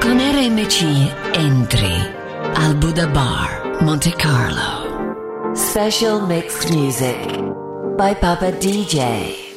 Con RMC entri al Buddha Bar, Monte Carlo. Special mixed music by Papa DJ.